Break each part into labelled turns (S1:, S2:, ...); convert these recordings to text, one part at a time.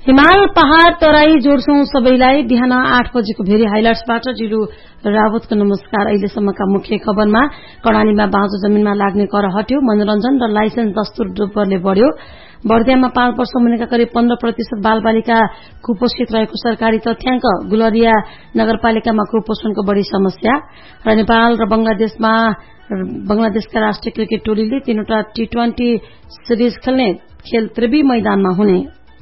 S1: हिमाल पहाड़ तराई जोड्छौं सबैलाई। बिहान 8 बजेको भेरी हाइलाइट्सबाट जिलु रावतको नमस्कार। अहिलेसम्मका मुख्य खबरमा कर्णालीमा बाँझो जमिनमा लाग्ने कर हट्यो। मनोरञ्जन र लाइसेन्स दस्तुर डुब्बरले बढ्यो। बर्दियामा 5 वर्ष मुनिका करिब 15% बालबालिका कुपोषित रहेको सरकारी तथ्याङ्क। गुलरिया नगरपालिकामा कुपोषणको बढी समस्या। र नेपाल र बंगलादेशका राष्ट्रिय क्रिकेट टोलीले 3वटा T20 सिरिज खेल्ने खेल त्रिवी मैदानमा हुने।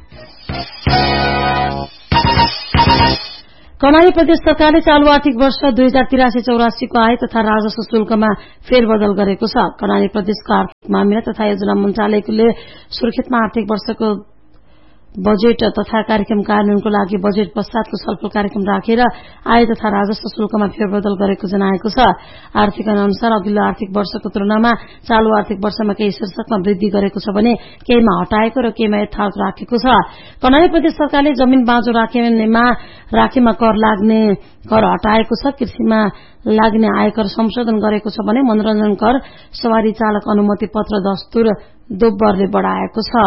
S1: कर्णाली प्रदेश सरकारले चालू आर्थिक वर्ष 2083-84 को आय तथा राजस्व शुल्कमा फेरबदल गरेको छ। कर्णाली प्रदेशको आर्थिक मामिला तथा योजना मन्त्रालयले सुर्खेतमा आर्थिक वर्षको बजेट तथा कार्यक्रम कार्यान्वयनको लागि बजेट पश्चातको छलफल कार्यक्रम राखेर आय तथा राजस्व शुल्कमा फेरबदल गरेको जनाएको छ। आर्थिक अनुसार अघिल्लो आर्थिक वर्षको तुलनामा चालू आर्थिक वर्षमा केही शीर्षकमा वृद्धि गरेको छ भने केहीमा हटाएको र केहीमा यथावत राखेको छ। कर्णाली प्रदेश सरकारले जमिन बाँझो राखेमा कर हटाएको छ। कृषिमा लाग्ने आयकर संशोधन गरेको छ भने मनोरञ्जन कर, सवारी चालक अनुमति पत्र दस्तुर दोब्बरले बढाएको छ।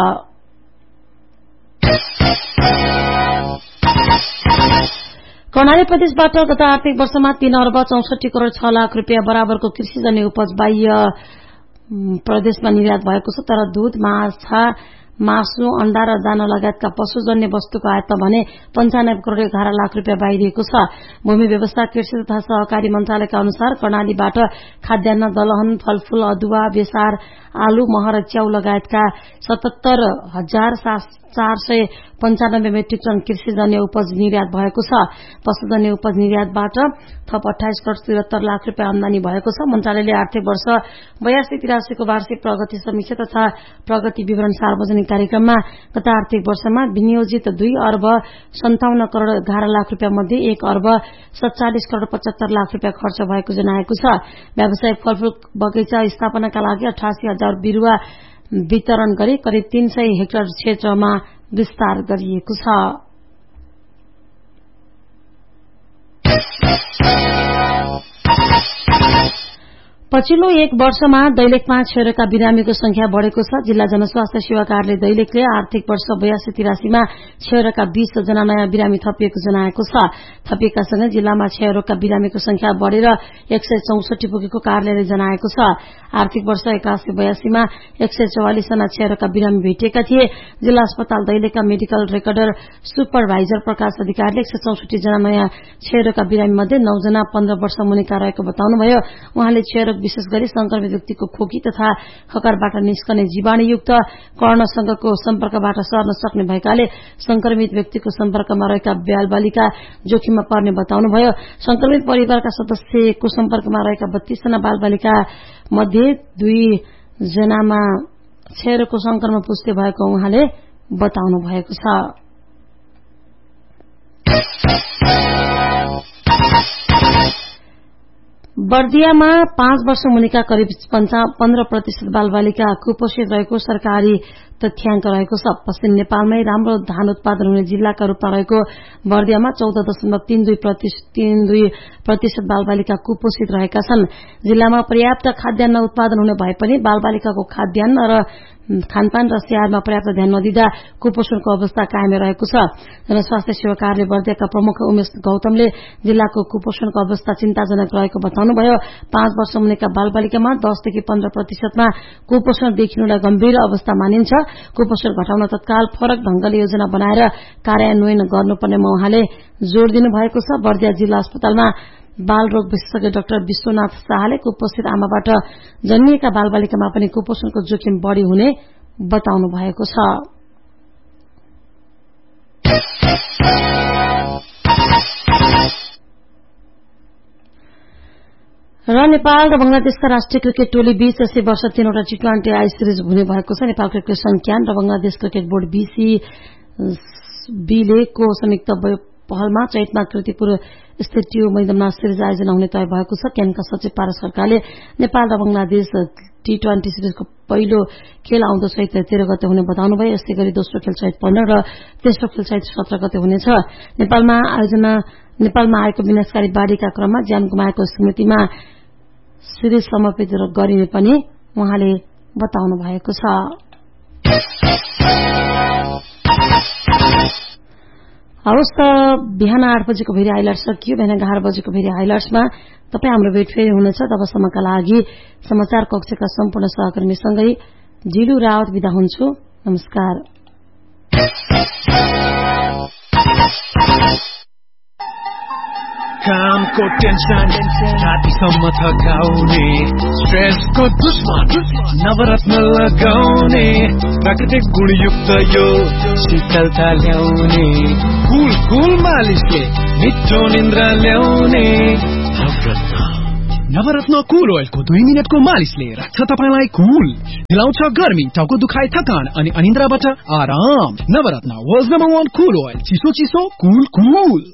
S1: कर्णाली प्रदेशबाट गत आर्थिक वर्षमा 3 अर्ब 64 करोड़ 6 लाख रुपियाँ बराबरको कृषिजन्य उपज बाह्य प्रदेशमा निर्यात भएको छ। तर दूध, माछा, मासु, अण्डा र दाना लगायतका पशुजन्य वस्तुको आयात भने 95 करोड़ 11 लाख रुपियाँ बाहिरिएको छ। भूमि व्यवस्था, कृषि तथा सहकारी मन्त्रालयका अनुसार कर्णालीबाट खाद्यान्न, दलहन, फलफूल, अदुवा, बेसार, आलु, मह र च्याउ लगायतका 77,495 मेट्रिक टन कृषिजन्य उपज निर्यात भएको छ। पशुजन्य उपज निर्यातबाट थप 28 करोड़ 73 लाख रुपियाँ आमदानी भएको छ। मन्त्रालयले आर्थिक वर्ष 82-83 को वार्षिक प्रगति समीक्षा तथा प्रगति विवरण सार्वजनिक कार्यक्रममा गत आर्थिक वर्षमा विनियोजित 2 अर्ब 57 करोड़ 11 लाख रुपियाँ मध्ये 1 अर्ब 47 करोड़ 75 लाख रुपियाँ खर्च भएको जनाएको छ। व्यावसायिक फलफूल बगैँचा स्थापनाका लागि 88,000 बिरूवा वितरण गरी करिब 300 हेक्टर क्षेत्रमा विस्तार गरिएको छ। पछिल्लो 1 वर्षमा दैलेखमा क्षयरोगका बिरामीको संख्या बढ़ेको छ। जिल्ला जनस्वास्थ्य सेवा कार्यालय दैलेखले आर्थिक वर्ष 82-83 मा क्षयरोगका 20 जना नयाँ बिरामी थपिएको जनाएको छ। थपिएका सँगै जिल्लामा क्षयरोगका बिरामीको संख्या बढ़ेर 164 पुगेको कार्यालयले जनाएको छ। आर्थिक वर्ष 81-82 मा 144 जना क्षयरोगका बिरामी भेटिएका थिए। जिल्ला अस्पताल दैलेखका मेडिकल रेकर्डर सुपरभाइजर प्रकाश अधिकारीले 164 जना नयाँ क्षयरोगका बिरामी मध्ये 9 जना 15 वर्ष मुनिका रहेको बताउनुभयो। उहाँले क्षयरोग विशेष गरी संक्रमित व्यक्तिको खोकी तथा खकारबाट निस्कने जीवाणुयुक्त कर्णसँगको सम्पर्कबाट सर्न सक्ने भएकाले संक्रमित व्यक्तिको सम्पर्कमा रहेका बालबालिका जोखिममा पर्ने बताउनुभयो। संक्रमित परिवारका सदस्यको सम्पर्कमा रहेका 32 जना बालबालिका मध्ये 2 जनामा क्षयरोगको संक्रमण पुष्टि भएको उहाँले बताउनु भएको छ। बर्दियामा 5 वर्ष मुनिका करिब 15% बालबालिका कुपोषित रहेको सरकारी तथ्याङ्क रहेको छ। पश्चिम नेपालमै राम्रो धान उत्पादन हुने जिल्लाका रूपमा रहेको बर्दियामा 14.32% बालबालिका कुपोषित रहेका छन्। जिल्लामा पर्याप्त खाद्यान्न उत्पादन हुने भए पनि बालबालिकाको खाद्यान्न र खानपान र स्याहारमा पर्याप्त ध्यान नदिँदा कुपोषणको अवस्था कायमै रहेको छ। जनस्वास्थ्य सेवा कार्यालय बर्दियाका प्रमुख उमेश गौतमले जिल्लाको कुपोषणको अवस्था चिन्ताजनक रहेको बताउनुभयो। 5 वर्ष मुनिका बालबालिकामा 10 देखि 15% मा कुपोषण देखिनुलाई गम्भीर अवस्था मानिन्छ। कुपोषण घटाउन तत्काल फरक ढंगले योजना बनाएर कार्यान्वयन गर्नुपर्नेमा उहाँले जोड़ दिनु भएको छ। बर्दिया जिल्ला अस्पतालमा बाल रोग विशेषज्ञ डाक्टर विश्वनाथ शाहले कुपोषित आमाबाट जन्मिएका बालबालिकामा पनि कुपोषणको जोखिम बढ़ी हुने बताउनु भएको छ। र नेपाल र बंगलादेशका राष्ट्रिय क्रिकेट टोली बीच यसै वर्ष 3वटा T20 आई सिरिज हुने भएको छ। नेपाल क्रिकेट संज्ञान र बंगलादेश क्रिकेट बोर्ड BCB को संयुक्त पहलमा चैतमा कृतिपुर स्थित टियु मैदानमा सिरिज आयोजना हुने तय भएको छ। क्यानका सचिव पारस खड्काले नेपाल र बंगलादेश T20 सिरिजको पहिलो खेल आउँदो चैत्र 13 गते हुने बताउनुभयो। यस्तै गरी दोस्रो खेल चैत्र 15 र तेस्रो खेल चैत्र 17 गते हुनेछ। नेपालमा आएको विनाशकारी बाढ़ीका क्रममा ज्यान गुमाएको स्मृतिमा सिरिज समर्पित गरिने पनि उहाँले बताउनु भएको छ। हवस् त बिहान 8 बजेको भेरी हाइलाइट सकियो। बिहान 11 बजेको भेरी हाइलाइट्समा तपाईँ हाम्रो भेट फेरि हुनेछ। तबसम्मका लागि समाचार कक्षका सम्पूर्ण सहकर्मीसँगै जिलु रावत बिदा हुन्छु। नमस्कार।
S2: कामको टेन्सन छातीसम्म थकाउने स्ट्रेसको दुश्मन नवरत्न लगाउने प्राकृतिक गुणयुक्त यो शीतलता ल्याउने कुल मालिसले मिठो निन्द्रा ल्याउने नवरत्न कुल ओइलको 2 मिनेटको मालिसले राख्छ तपाईलाई कुल, दिलाउँछ गर्मी, टाउको दुखाइ, थकान अनि अनिन्द्राबाट आराम। नवरत्न वर्ल्ड नम्बर 1 कुल ओइल, चिसो कुल।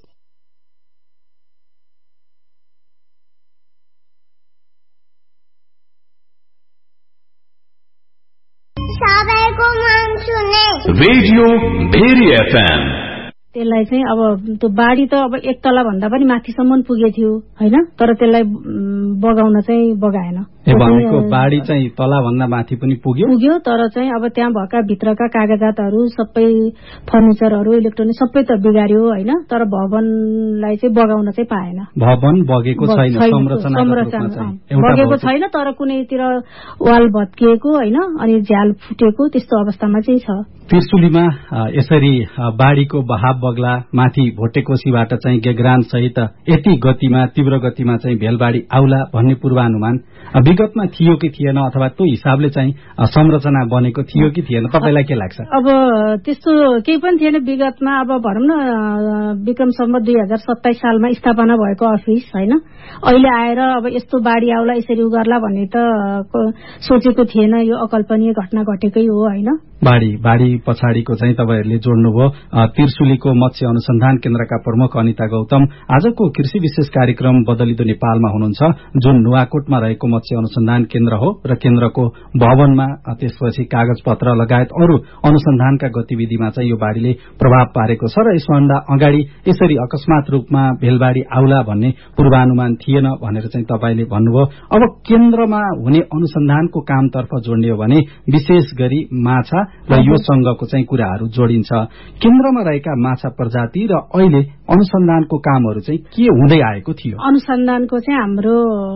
S3: रेडियो भेरी एफएम
S4: त्यसलाई चाहिँ अब त्यो बाढी त अब 1 तला भन्दा पनि माथिसम्म पुगे थियो हैन, तर त्यसलाई बगाउन चाहिँ बगाएन।
S5: भनेको बाढी चाहिँ तला भन्दा माथि पनि पुग्यो,
S4: तर चाहिँ अब त्यहाँ भएका भित्रका कागजातहरू सबै फर्निचरहरू इलेक्ट्रोनिक सबै त बिगार्यो हैन, तर भवनलाई चाहिँ बगाउन चाहिँ पाएन।
S5: भवन बगेको छैन, संरचना
S4: बगेको छैन, तर कुनैतिर वाल भत्किएको हैन अनि झ्याल फुटेको त्यस्तो अवस्थामा चाहिँ छ।
S5: त्रिशुलीमा यसरी बाढीको बहाव बग्ला माथि भोटेकोसीबाट चाहिँ गेग्रान सहित यति गतिमा तीव्र गतिमा चाहिँ भेलबाढी आउला भन्ने पूर्वानुमान विगतमा थियो कि थिएन, अथवा त्यो हिसाबले चाहिँ संरचना बनेको थियो कि थिएन, तपाईलाई के लाग्छ?
S4: अब त्यस्तो केही पनि थिएन विगतमा। अब भनौँ न विक्रम सम्वत 2027 सालमा स्थापना भएको अफिस हैन, अहिले आएर अब यस्तो बाढी आउला यसरी गर्ला भन्ने त सोचेको थिएन। यो अकल्पनीय घटना घटेकै हो हैन।
S5: बाढी पछाडिको चाहिँ तपाईहरुले जोड्नुभयो त्रिशुलीको मत्स्य अनुसन्धान केन्द्रका प्रमुख अनिता गौतम आजको कृषि विशेष कार्यक्रम बदलिदो नेपालमा हुनुहुन्छ, जुन नुवाकोटमा रहेको मत्स्य अनुसन्धान केन्द्र हो र केन्द्रको भवनमा त्यसपछि कागज पत्र लगायत अरू अनुसन्धानका गतिविधिमा चाहिँ यो बाढीले प्रभाव पारेको छ र यसभन्दा अगाडि यसरी अकस्मात रूपमा भेलबाढी आउला भन्ने पूर्वानुमान थिएन भनेर चाहिँ तपाईले भन्नुभयो। अब केन्द्रमा हुने अनुसन्धानको कामतर्फ जोड्ने हो भने विशेष गरी माछा र यो सँगको चाहिँ कुराहरू जोडिन्छ। केन्द्रमा रहेका माछा प्रजाति र अहिले अनुसन्धानको कामहरू चाहिँ के हुँदै आएको थियो?
S4: अनुसन्धानको चाहिँ हाम्रो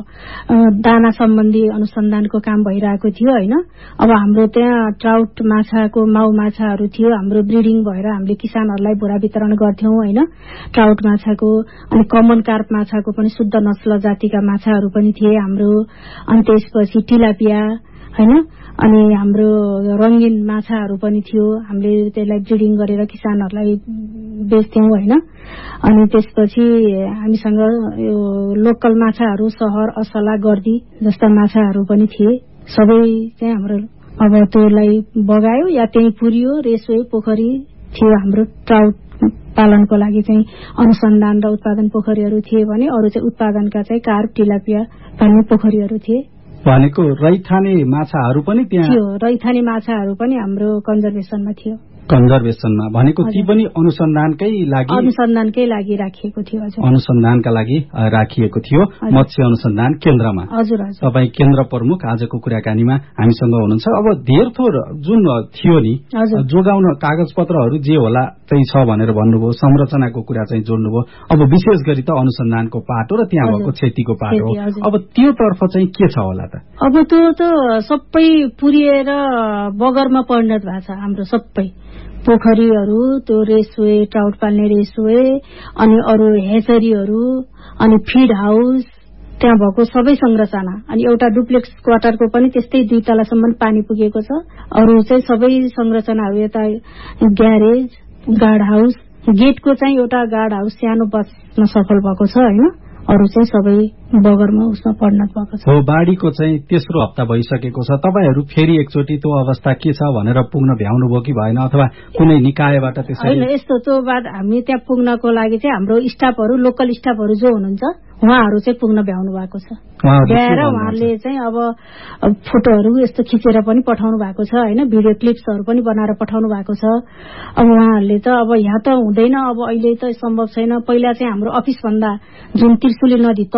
S4: दाना सम्बन्धी अनुसन्धानको काम भइरहेको थियो हैन। अब हाम्रो त्यहाँ ट्राउट माछाको माउ माछाहरू थियो, हाम्रो ब्रिडिङ भएर हामीले किसानहरूलाई बोरा वितरण गर्थ्यौं हैन। ट्राउट माछाको अनि कमन कार्प माछाको पनि शुद्ध नस्ल जातिका माछाहरू पनि थिए हाम्रो। अनि त्यसपछि टिलापिया हैन, अनि हाम्रो रंगीन माछाहरू पनि थियो, हामीले त्यसलाई ब्रिडिङ गरेर किसानहरूलाई बेच्थ्यौं हैन। अनि त्यसपछि हामीसँग यो लोकल माछाहरू सहर असला गर्दी जस्ता माछाहरू पनि थिए। सबै चाहिँ हाम्रो अब त्यसलाई बगायो या त्यही पुरियो। रेसवे पोखरी थियो हाम्रो ट्राउट पालनको लागि चाहिँ अनुसन्धान र उत्पादन पोखरीहरू थिए भने अरू चाहिँ उत्पादनका चाहिँ कार्प टिलापिया भन्ने पोखरीहरू थिए।
S5: भनेको रैथाने माछाहरू पनि त्यहाँ
S4: थियो, रैथाने माछाहरू पनि हाम्रो कन्जर्भेसनमा थियो।
S5: कन्जर्भेसनमा भनेको ती पनि अनुसन्धानकै लागि राखिएको थियो। अनुसन्धानका लागि राखिएको थियो मत्स्य अनुसन्धान केन्द्रमा।
S4: हजुर
S5: तपाईँ केन्द्र प्रमुख आजको कुराकानीमा हामीसँग हुनुहुन्छ। अब धेर थोर जुन थियो नि जोगाउन कागज पत्रहरू जे होला त्यही छ भनेर भन्नुभयो, संरचनाको कुरा चाहिँ जोड्नुभयो। अब विशेष गरी त अनुसन्धानको पाटो र त्यहाँ भएको क्षतिको पाटो हो। अब त्यो तर्फ चाहिँ के छ होला त?
S4: अब त्यो त सबै पुरिएर बगरमा परिणत भएको छ हाम्रो सबै पोखरीहरू, त्यो रेसवे ट्राउट पाल्ने रेसवे अनि अरू हेचरीहरू अनि फिड हाउस त्यहाँ भएको सबै संरचना। अनि एउटा डुप्लेक्स क्वार्टरको पनि त्यस्तै 2 तलासम्म पानी पुगेको छ। अरू चाहिँ सबै संरचनाहरू यता ग्यारेज, गार्ड हाउस, गेटको चाहिँ एउटा गार्ड हाउस सानो बच्न सफल भएको छ हैन। अरू चाहिँ सबै बगरमा उसमा परिणत भएको छ।
S5: हो, बाढीको चाहिँ तेस्रो हप्ता भइसकेको छ। तपाईहरु फेरि एकचोटि त्यो अवस्था के छ भनेर पुग्न भ्याउनुभयो कि भएन, अथवा कुनै निकायबाट त्यसरी?
S4: हैन, यस्तो त्यो बाद हामी त्यहाँ पुग्नको लागि चाहिँ हाम्रो स्टाफहरू लोकल स्टाफहरू जो हुनुहुन्छ उहाँहरू चाहिँ पुग्न भ्याउनु भएको छ। भ्याएर उहाँले चाहिँ अब फोटोहरू यस्तो खिचेर पनि पठाउनु भएको छ हैन, भिडियो क्लिप्सहरू पनि बनाएर पठाउनु भएको छ। अब उहाँहरूले त अब यहाँ त हुँदैन, अब अहिले त सम्भव छैन। पहिला चाहिँ हाम्रो अफिस भन्दा जुन त्रिशुली नदी तल थियो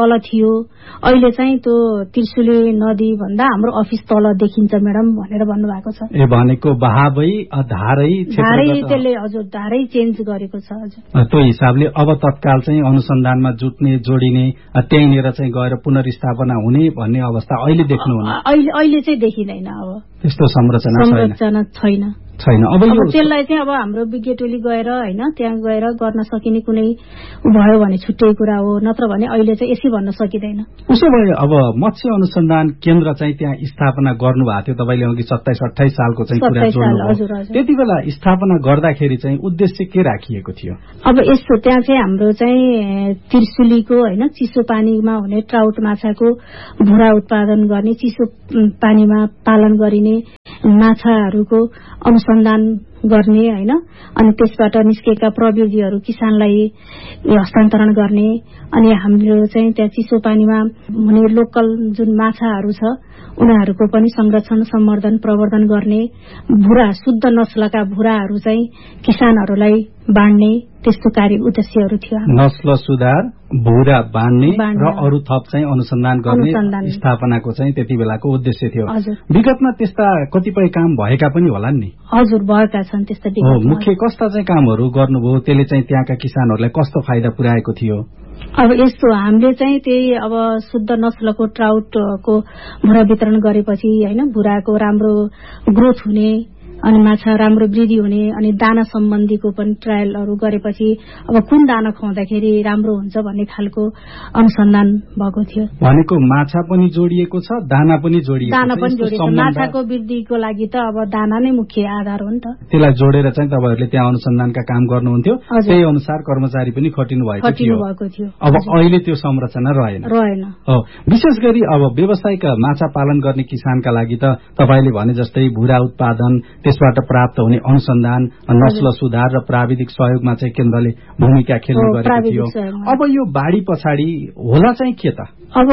S4: थियो। अहिले चाहिँ त्यो त्रिशुली नदी भन्दा हाम्रो अफिस तल देखिन्छ म्याडम भनेर भन्नुभएको छ।
S5: ए भनेको बहावै धारै
S4: त्यसले हजुर धारै चेन्ज गरेको छ। हजुर
S5: त्यो हिसाबले अब तत्काल चाहिँ अनुसन्धानमा जुट्ने जोडिने त्यहीँनिर चाहिँ गएर पुनर्स्थापना हुने भन्ने अवस्था अहिले देख्नुहुन्न?
S4: अहिले चाहिँ देखिँदैन। अब
S5: त्यस्तो संरचना छैन। अब
S4: त्यसलाई चाहिँ अब हाम्रो विज्ञ टोली गएर होइन त्यहाँ गएर गर्न सकिने कुनै भयो भने छुट्टै कुरा हो, नत्र भने अहिले चाहिँ यसै भन्न सकिँदैन।
S5: उसो भए अब मत्स्य अनुसन्धान केन्द्र चाहिँ त्यहाँ स्थापना गर्नुभएको थियो तपाईँले अघि 27-28 सालको चाहिँ कुरा जोड्नुभयो। त्यति बेला स्थापना गर्दाखेरि चाहिँ उद्देश्य के राखिएको थियो?
S4: अब यस्तो त्यहाँ चाहिँ हाम्रो चाहिँ त्रिशुलीको होइन चिसो पानीमा हुने ट्राउट माछाको भुरा उत्पादन गर्ने, चिसो पानीमा पालन गरिने माछाहरूको अनुसन्धान गर्ने होइन, अनि त्यसबाट निस्केका प्रविधिहरू किसानलाई हस्तान्तरण गर्ने, अनि हाम्रो चाहिँ त्यहाँ चिसो पानीमा हुने लोकल जुन माछाहरू छ उनीहरूको पनि संरक्षण सम्वर्धन प्रवर्धन गर्ने, भुरा शुद्ध नस्लका भुराहरू चाहिँ किसानहरूलाई बाँड्ने, त्यस्तो कार्य उद्देश्यहरू थियो।
S5: नस्ल सुधार, भुरा बाँड्ने र अरू थप चाहिँ अनुसन्धान गर्ने स्थापनाको चाहिँ त्यति बेलाको उद्देश्य थियो। विगतमा त्यस्ता कतिपय काम भएका पनि होला नि?
S4: हजुर भएका छन् त्यस्ता।
S5: मुख्य कस्ता चाहिँ कामहरू गर्नुभयो? त्यसले चाहिँ त्यहाँका किसानहरूलाई कस्तो फाइदा पुर्याएको थियो?
S4: अब यस्तो हामीले चाहिँ त्यही अब शुद्ध नस्लको ट्राउटको भुरा वितरण गरेपछि होइन भुराको राम्रो ग्रोथ हुने, अनि माछा राम्रो वृद्धि हुने, अनि दाना सम्बन्धीको पनि ट्रायलहरू गरेपछि अब कुन दाना खुवाउँदाखेरि राम्रो हुन्छ भन्ने खालको अनुसन्धान भएको थियो।
S5: भनेको माछा पनि जोडिएको छ, दाना पनि जोडिएको छ।
S4: माछाको वृद्धिको लागि त अब दाना नै मुख्य आधार हो नि त।
S5: त्यसलाई जोडेर चाहिँ तपाईँहरूले त्यहाँ अनुसन्धानका काम गर्नुहुन्थ्यो, त्यही अनुसार कर्मचारी पनि खटिनु भएको थियो। अब अहिले त्यो संरचना रहेन। हो, विशेष गरी अब व्यवसायिक माछा पालन गर्ने किसानका लागि त तपाईँले भने जस्तै भुरा उत्पादन, त्यसबाट प्राप्त हुने अनुसन्धान, नस्ल सुधार र प्राविधिक सहयोगमा चाहिँ केन्द्रले भूमिका खेल्ने गरेको थियो। अब यो बाढी पछाडि होला चाहिँ के त?
S4: अब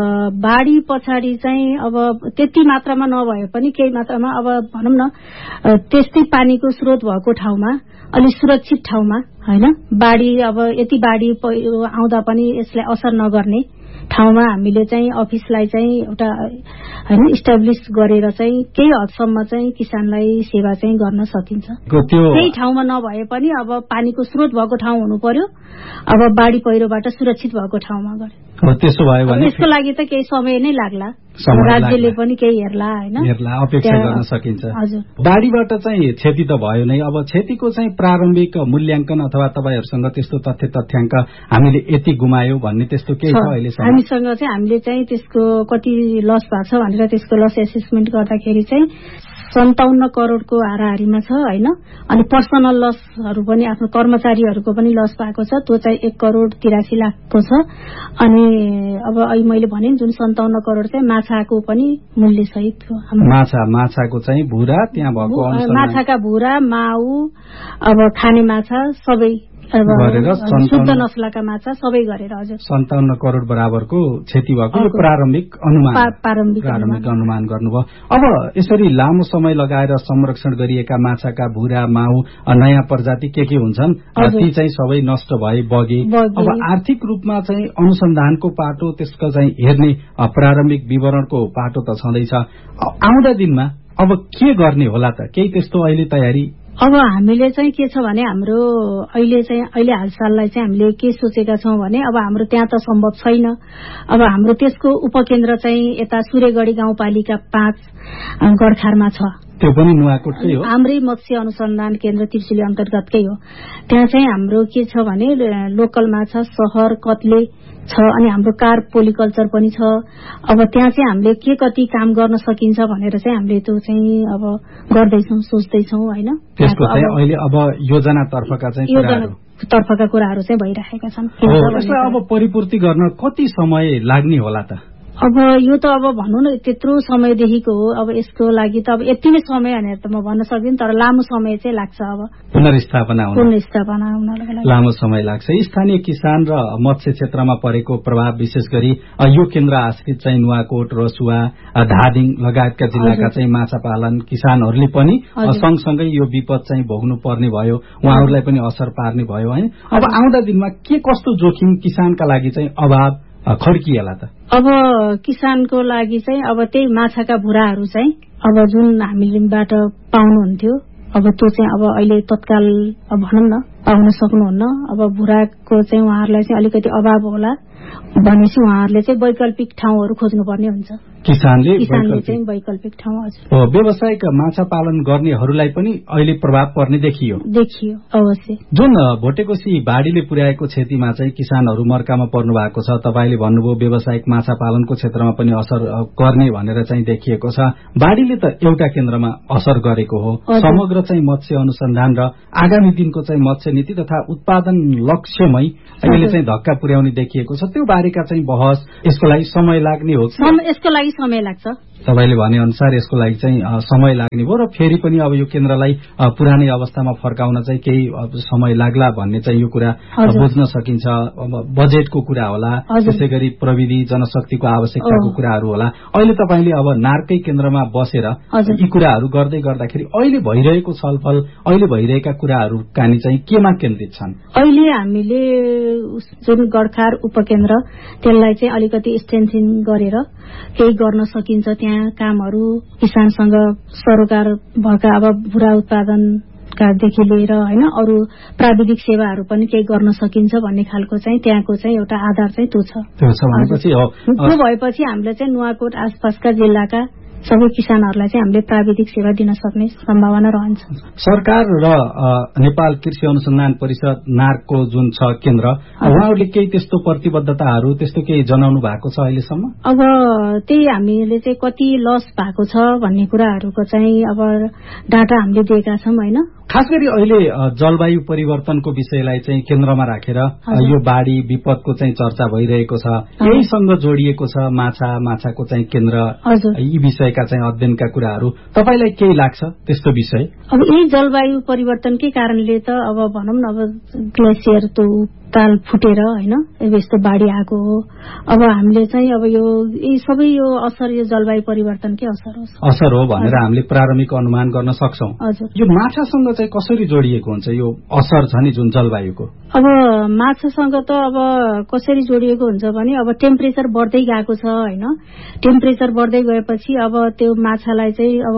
S4: बाढी पछाडि चाहिँ अब त्यति मात्रामा नभए पनि केही मात्रामा अब भनौँ न त्यस्तै पानीको स्रोत भएको ठाउँमा, अलि सुरक्षित ठाउँमा होइन, बाढी अब यति बाढी आउँदा पनि यसलाई असर नगर्ने ठाउँमा हामीले चाहिँ अफिसलाई चाहिँ एउटा होइन इस्टाब्लिश गरेर चाहिँ केही हदसम्म चाहिँ किसानलाई सेवा चाहिँ गर्न सकिन्छ। केही ठाउँमा नभए पनि अब पानीको स्रोत भएको ठाउँ हुनु पर्यो, अब बाढी पहिरोबाट सुरक्षित भएको ठाउँमा गरे।
S5: त्यसो भयो भने
S4: यसको लागि त केही समय नै लाग्ला, राज्यले पनि केही हेर्ला होइन,
S5: अपेक्षा गर्न सकिन्छ। बाढीबाट चाहिँ क्षति त भयो नै, अब क्षतिको चाहिँ प्रारम्भिक मूल्याङ्कन अथवा तपाईँहरूसँग त्यस्तो तथ्याङ्क हामीले यति गुमायो भन्ने त्यस्तो केही छ अहिलेसम्म?
S4: हामीसँग चाहिँ हामीले चाहिँ त्यसको कति लस भएको छ भनेर त्यसको लस एसेसमेन्ट गर्दाखेरि चाहिँ 57 करोडको हाराहारीमा छ होइन, अनि पर्सनल लसहरू पनि आफ्नो कर्मचारीहरूको पनि लस भएको छ, त्यो चाहिँ 1 करोड 83 लाखको छ। अनि अब अहिले मैले भने जुन 57 करोड चाहिँ माछाको पनि मूल्य सहित हो।
S5: माछाको चाहिँ भुरा त्यहाँ भएको
S4: माछाका भुरा, माउ, अब खाने माछा सबै गरेर शुद्ध नस्लका माछा सबै गरेर हजुर
S5: 57 करोड बराबरको क्षति भएको प्रारम्भिक अनुमान गर्नुभयो। अब यसरी लामो समय लगाएर संरक्षण गरिएका माछाका भुरा, माउ, नयाँ प्रजाति के हुन्छन् ती चाहिँ सबै नष्ट भए, बगे। अब आर्थिक रूपमा चाहिँ अनुसन्धानको पाटो, त्यसको चाहिँ हेर्ने प्रारम्भिक विवरणको पाटो त छँदैछ। आउँदा दिनमा अब के गर्ने होला त? केही त्यस्तो अहिले तयारी?
S4: अब हामीले चाहिँ के छ भने हाम्रो अहिले हालसाललाई चाहिँ हामीले के सोचेका छौं भने अब हाम्रो त्यहाँ त सम्भव छैन। अब हाम्रो त्यसको उपकेन्द्र चाहिँ यता सूर्यगढी गाउँपालिका 5 गडखारमा छ,
S5: त्यो पनि नुवाकोटकै हो।
S4: हाम्रै मत्स्य अनुसन्धान केन्द्र त्रिशुली अन्तर्गतकै हो। त्यहाँ चाहिँ हाम्रो के छ भने लोकल माछा, सहर, कत्ले छ, अनि हाम्रो कार्प पोलिकल्चर पनि छ। अब त्यहाँ चाहिँ हामीले के कति काम गर्न सकिन्छ भनेर चाहिँ हामीले त्यो चाहिँ अब गर्दैछौं, सोच्दैछौं होइन।
S5: त्यसको चाहिँ अहिले अब योजनातर्फका
S4: कुराहरू चाहिँ भइरहेका छन्।
S5: अब परिपूर्ति गर्न कति समय लाग्ने होला त?
S4: अब यो त अब भनौँ न त्यत्रो समयदेखिको हो। अब यसको लागि त अब यति नै समय भनेर त म भन्न सक्दिनँ, तर लामो समय चाहिँ लाग्छ। अब
S5: पुनर्स्थापना
S4: हुनका लागि
S5: लामो समय लाग्छ। स्थानीय किसान र मत्स्य क्षेत्रमा परेको प्रभाव विशेष गरी यो केन्द्र आश्रित चाहिँ नुवाकोट, रसुवा, धादिङ लगायतका जिल्लाका चाहिँ माछा पालन किसानहरूले पनि सँगसँगै यो विपद चाहिँ भोग्नु पर्ने भयो, उहाँहरूलाई पनि असर पार्ने भयो है। अब आउँदा दिनमा के कस्तो जोखिम किसानका लागि चाहिँ अभाव खड्किएला त?
S4: अब किसानको लागि चाहिँ अब त्यही माछाका भुराहरू चाहिँ अब जुन हामीबाट पाउनुहुन्थ्यो अब त्यो चाहिँ अब अहिले तत्काल भनौँ न पाउन सक्नुहुन्न। अब भुराको चाहिँ उहाँहरूलाई चाहिँ अलिकति अभाव होला भनेपछि उहाँहरूले चाहिँ वैकल्पिक ठाउँहरू खोज्नुपर्ने हुन्छ।
S5: किसानले
S4: चाहिँ वैकल्पिक ठाउँ।
S5: हजुर, व्यावसायिक माछा पालन गर्नेहरूलाई पनि अहिले प्रभाव पर्ने देखियो
S4: अवश्य।
S5: जुन भोटेकोशी बाढीले पुर्याएको क्षतिमा चाहिँ किसानहरू मर्कामा पर्नु भएको छ। तपाईले भन्नुभयो व्यावसायिक माछा पालनको क्षेत्रमा पनि असर गर्ने भनेर चाहिँ देखिएको छ। बाढीले त एउटा केन्द्रमा असर गरेको हो, समग्र चाहिँ मत्स्य अनुसन्धान र आगामी दिनको चाहिँ मत्स्य नीति तथा उत्पादन लक्ष्यमै अहिले चाहिँ धक्का पुर्याउने देखिएको छ। त्यो बारेका चाहिँ बहस, यसको लागि समय लाग्ने हो?
S4: यसको लागि समय लाग्छ।
S5: तपाईले भने अनुसार यसको लागि चाहिँ समय लाग्ने भयो र फेरि पनि अब यो केन्द्रलाई पुरानै अवस्थामा फर्काउन चाहिँ केही समय लाग्ला भन्ने चाहिँ यो कुरा बुझ्न सकिन्छ। बजेटको कुरा होला, त्यसै गरी प्रविधि जनशक्तिको आवश्यकताको कुराहरू होला। अहिले तपाईले अब नार्कै केन्द्रमा बसेर यी कुराहरू गर्दै गर्दाखेरि अहिले भइरहेको छलफल, अहिले भइरहेका कुराहरूका नि चाहिँ केमा केन्द्रित छन्? अहिले
S4: हामीले जुन गडखार उपकेन्द्र त्यसलाई चाहिँ अलिकति एक्सटेन्सन गरेर केही गर्न सकिन्छ। त्यहाँ कामहरू किसानसँग सरोकार भएका अब भुरा उत्पादनकादेखि लिएर होइन अरू प्राविधिक सेवाहरू पनि केही गर्न सकिन्छ भन्ने खालको चाहिँ त्यहाँको चाहिँ एउटा आधार चाहिँ त्यो छ। त्यो भएपछि हामीले चाहिँ नुवाकोट आसपासका जिल्लाका सबै किसानहरूलाई चाहिँ हामीले प्राविधिक सेवा दिन सक्ने सम्भावना रहन्छ।
S5: सरकार र नेपाल कृषि अनुसन्धान परिषद नार्कको जुन छ केन्द्र, उहाँहरूले केही त्यस्तो प्रतिबद्धताहरू त्यस्तो केही जनाउनु भएको छ अहिलेसम्म?
S4: अब त्यही हामीले चाहिँ कति लस भएको छ भन्ने कुराहरूको चाहिँ अब डाटा हामीले दिएका छौँ होइन।
S5: खास गरी अहिले जलवायु परिवर्तनको विषयलाई चाहिँ केन्द्रमा राखेर यो बाढी विपदको चाहिँ चर्चा भइरहेको छ। यहीसँग जोडिएको छ माछाको चाहिँ केन्द्र, यी विषयका चाहिँ अध्ययनका कुराहरू। तपाईलाई केही लाग्छ त्यस्तो विषय?
S4: अब यही जलवायु परिवर्तनकै कारणले त अब भनौँ न अब ग्लेसियर त्यो ताल फुटेर होइन यस्तो बाढी आएको हो। अब हामीले चाहिँ अब यो सबै यो असर यो जलवायु परिवर्तनकै असर हो भनेर हामीले प्रारम्भिक अनुमान गर्न सक्छौं।
S5: यो माछासँग चाहिँ कसरी जोडिएको हुन्छ यो असर छ नि जुन जलवायुको?
S4: अब माछासँग त अब कसरी जोडिएको हुन्छ भने अब टेम्परेचर बढ्दै गएको छ होइन। टेम्परेचर बढ्दै गएपछि अब त्यो माछालाई चाहिँ अब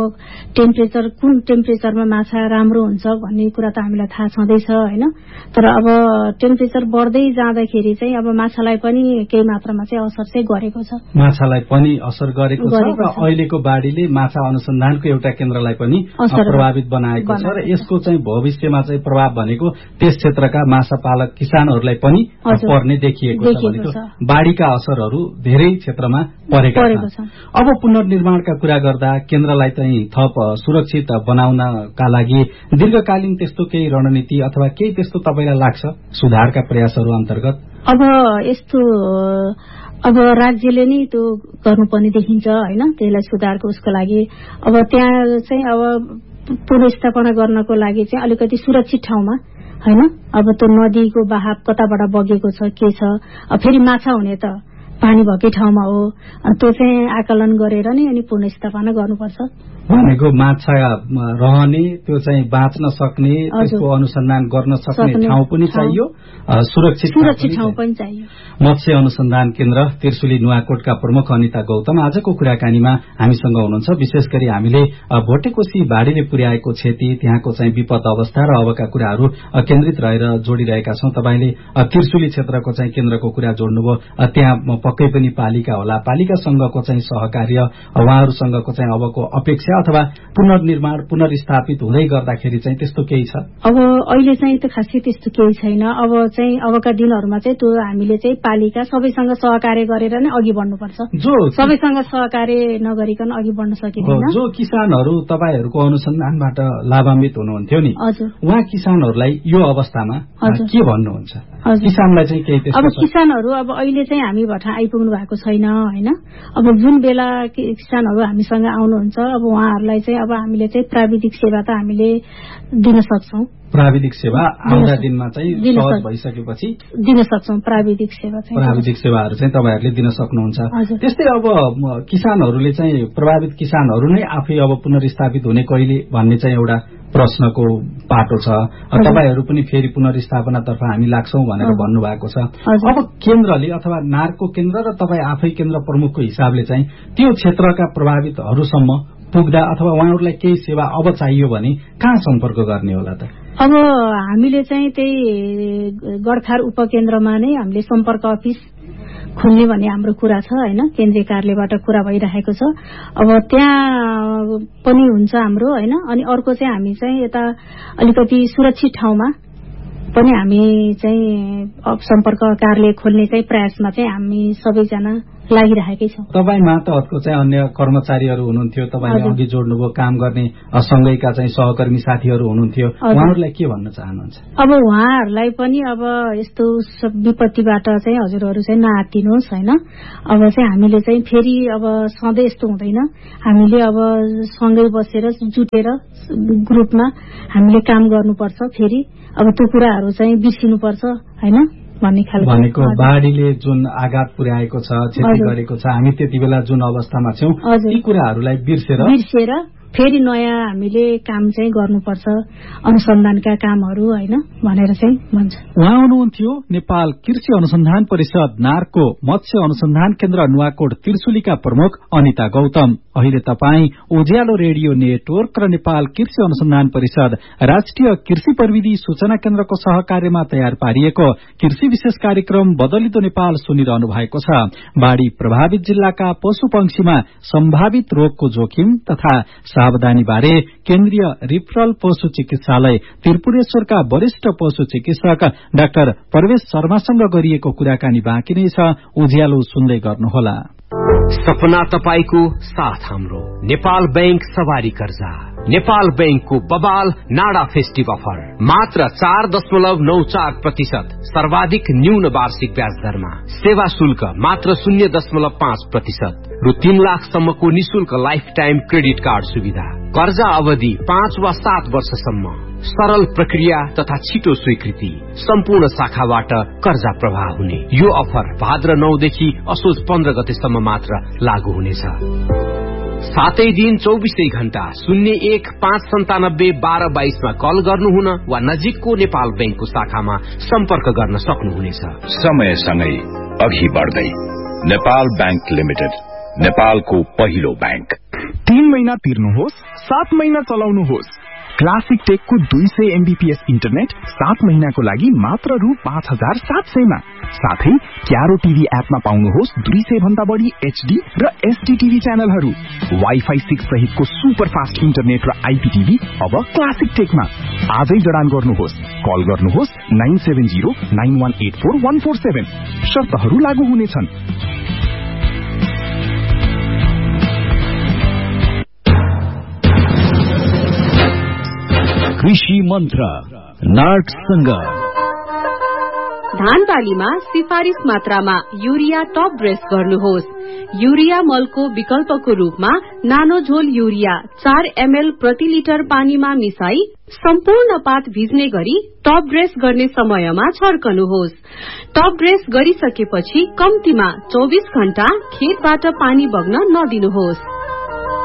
S4: कुन टेम्परेचरमा माछा राम्रो हुन्छ भन्ने कुरा त हामीलाई थाहा छँदैछ होइन। तर अब टेम्परेचर बढ्दै जाँदाखेरि चाहिँ अब माछालाई पनि केही मात्रामा चाहिँ असर चाहिँ गरेको छ।
S5: माछालाई पनि असर गरेको छ र अहिलेको बाढीले माछा अनुसन्धानको एउटा केन्द्रलाई पनि प्रभावित बनाएको छ र यसको चाहिँ भविष्यमा चाहिँ प्रभाव भनेको त्यस क्षेत्रका माछा पालक किसानहरूलाई पनि पर्ने देखिएको छ। भनेको बाढीका असरहरू धेरै क्षेत्रमा परेका छन्। अब पुनर्निर्माणका कुरा गर्दा केन्द्रलाई चाहिँ थप सुरक्षित बनाउनका लागि दीर्घकालीन त्यस्तो केही रणनीति अथवा केही त्यस्तो तपाईलाई लाग्छ सुधारका प्रयासहरू अन्तर्गत?
S4: अब यस्तो अब राज्यले नै त्यो गर्नुपर्ने देखिन्छ होइन। त्यसलाई सुधारको उसको लागि अब त्यहाँ चाहिँ अब पुनर्स्थापना गर्नको लागि चाहिँ अलिकति सुरक्षित ठाउँमा होइन। अब त्यो नदीको बहाव कताबाट बगेको छ के छ, अब फेरि माछा हुने त पानी भएकै ठाउँमा हो। त्यो चाहिँ आकलन गरेर नै अनि पुनर्स्थापना गर्नुपर्छ।
S5: भनेको माछा रहने त्यो चाहिँ बाँच्न सक्ने त्यसको अनुसन्धान गर्न सक्ने ठाउँ पनि चाहियो, सुरक्षित
S4: ठाउँ पनि चाहियो।
S5: मत्स्य अनुसन्धान केन्द्र त्रिशुली नुवाकोटका प्रमुख अनिता गौतम आजको कुराकानीमा हामीसँग हुनुहुन्छ। विशेष गरी हामीले भोटेकोशी बाढीले पुर्याएको क्षति, त्यहाँको चाहिँ विपद अवस्था र अबका कुराहरू केन्द्रित रहेर जोडिरहेका छौं। तपाईले त्रिशुली क्षेत्रको चाहिँ केन्द्रको कुरा जोड्नुभयो। त्यहाँ पक्कै पनि पालिका होला, पालिकासँगको चाहिँ सहकार्य, उहाँहरूसँगको चाहिँ अबको अपेक्षा अथवा पुनर्निर्माण पुनर्स्थापित हुँदै गर्दाखेरि चाहिँ त्यस्तो केही छ?
S4: अब अहिले चाहिँ त खासै त्यस्तो केही छैन। अब चाहिँ अबका दिनहरूमा चाहिँ त्यो हामीले चाहिँ पालिका सबैसँग सहकार्य गरेर नै अघि बढ्नुपर्छ। जो सबैसँग सहकार्य नगरिकन अघि बढ्न सकिँदैन।
S5: जो किसानहरू तपाईहरूको अनुसन्धानबाट लाभान्वित हुनुहुन्थ्यो नि, उहाँ किसानहरूलाई यो अवस्थामा के भन्नुहुन्छ? किसानलाई चाहिँ केही त्यस्तो?
S4: अब किसानहरू अब अहिले चाहिँ हामीबाट आइपुग्नु भएको छैन होइन। अब जुन बेला किसानहरू हामीसँग आउनुहुन्छ अब उहाँहरूलाई चाहिँ अब हामीले चाहिँ प्राविधिक सेवा त हामीले दिन सक्छौं।
S5: प्राविधिक सेवा आउँदा दिनमा चाहिँ सहज भइसकेपछि
S4: दिन सक्छौं। प्राविधिक
S5: सेवाहरू चाहिँ तपाईहरूले दिन सक्नुहुन्छ। त्यस्तै अब किसानहरूले चाहिँ प्रभावित किसानहरू नै आफै अब पुनर्स्थापित हुने कहिले भन्ने चाहिँ एउटा प्रश्नको पाटो छ। तपाईहरू पनि फेरि पुनर्स्थापनातर्फ हामी लाग्छौं भनेर भन्नुभएको छ। अब केन्द्रले अथवा नार्को केन्द्र र तपाईँ आफै केन्द्र प्रमुखको हिसाबले चाहिँ त्यो क्षेत्रका प्रभावितहरूसम्म पुग्दा अथवा उहाँहरूलाई केही सेवा अब चाहियो भने कहाँ सम्पर्क गर्ने होला त?
S4: अब हामीले चाहिँ त्यही गडखार उपकेन्द्रमा नै हामीले सम्पर्क अफिस खोल्ने भन्ने हाम्रो कुरा छ हैन। केन्द्रीय कार्यालयबाट कुरा भइरहेको छ। अब त्यहाँ पनि हुन्छ हाम्रो हैन। अनि अर्को चाहिँ हामी चाहिँ यता अलिकति सुरक्षित ठाउँमा पनि हामी चाहिँ सम्पर्क कार्यालय खोल्ने चाहिँ प्रयासमा चाहिँ हामी सबैजना लागिरहेकै छौं।
S5: तपाईँ मातहतको चाहिँ अन्य कर्मचारीहरू हुनुहुन्थ्यो, तपाईले अघि जोड्नुभयो काम गर्ने सँगैका चाहिँ सहकर्मी साथीहरू हुनुहुन्थ्यो, उहाँहरूलाई के भन्न चाहनुहुन्छ?
S4: अब उहाँहरूलाई पनि अब यस्तो विपत्तिबाट चाहिँ हजुरहरू चाहिँ नआत्तिनुहोस् हैन। अब चाहिँ हामीले चाहिँ फेरि अब सधैँ यस्तो हुँदैन। हामीले अब सँगै बसेर जुटेर ग्रुपमा हामीले काम गर्नुपर्छ। फेरि अब त्यो कुराहरू चाहिँ बिर्सिनुपर्छ हैन
S5: भनेको बाढीले जुन आघात पुर्याएको छ, क्षति गरेको छ, हामी त्यति बेला जुन अवस्थामा छौं ती कुराहरूलाई बिर्सेर फेरि नयाँ हामीले काम चाहिँ गर्नुपर्छ, अनुसन्धानका कामहरू हैन भनेर चाहिँ भन्छ। उहाँ हुनुहुन्थ्यो नेपाल कृषि अनुसन्धान परिषद नार्को मत्स्य अनुसन्धान केन्द्र नुवाकोट त्रिशुलीका प्रमुख अनिता गौतम। अहिले तपाई उज्यालो रेडियो नेटवर्क र नेपाल कृषि अनुसन्धान परिषद राष्ट्रिय कृषि प्रविधि सूचना केन्द्रको सहकार्यमा तयार पारिएको कृषि विशेष कार्यक्रम बदलिदो नेपाल सुनिरहनु भएको छ। बाढ़ी प्रभावित जिल्लाका पशु पंक्षीमा सम्भावित रोगको जोखिम तथा सावधानी बारे केन्द्रीय रिफरल पशु चिकित्सालय त्रिपुरेश्वरका वरिष्ठ पशु चिकित्सक डाक्टर प्रवेश शर्मासँग गरिएको कुराकानी बाँकी नै छ। उज्यालो सुन्दै गर्नुहोला।
S3: सपना तपाईको साथ हाम्रो नेपाल बैंक सवारी कर्जा। नेपाल बैंकको बबाल नाडा फेस्टिभ अफर मात्र 4.94% सर्वाधिक न्यून वार्षिक ब्याज दरमा, सेवा शुल्क मात्र 0.5% रु 3 लाखसम्मको निशुल्क लाइफ टाइम क्रेडिट कार्ड सुविधा, कर्जा अवधि 5 वा 7 वर्षसम्म, सरल प्रक्रिया तथा छिटो स्वीकृति, सम्पूर्ण शाखाबाट कर्जा प्रवाह हुने। यो अफर भाद्र 9 देखि असोज 15 गतेसम्म मात्र लागू हुनेछ। सातै दिन 24 घण्टा 01-597-1222 मा कल गर्नुहुन वा नजिकको नेपाल बैंकको शाखामा सम्पर्क गर्न सक्नुहुनेछ।
S6: समयसँगै अघि बढ्दै नेपाल बैंक लिमिटेड, नेपालको पहिलो बैंक।
S7: 3 महिना तिर्नुहोस्, 7 महिना चलाउनुहोस्। क्लासिक टेकको 200 MBPS इन्टरनेट 7 महिनाको लागि मात्र रु 5700 मा। साथै क्यारो टिभी एपमा पाउनुहोस् 200 भन्दा बढी HD र SD टिभी च्यानलहरू। वाइफाई 6 सहितको सुपर फास्ट इन्टरनेट र IPTV अब क्लासिक टेकमा। आजै जडान गर्नुहोस्। कल गर्नुहोस् 9709184147। शर्तहरू लागू हुनेछन्।
S3: कृषि मन्त्र नार्कसँग।
S8: धान बालीमा सिफारिस मात्रामा युरिया टप ड्रेस गर्नुहोस्। युरिया मलको विकल्पको रूपमा नानो झोल युरिया 4 ml प्रति लिटर पानीमा मिसाई सम्पूर्ण पात भिज्ने गरी टप ड्रेस गर्ने समयमा छर्कनुहोस्। टप ड्रेस गरिसकेपछि कम्तीमा 24 घण्टा खेतबाट पानी बग्न नदिनुहोस्।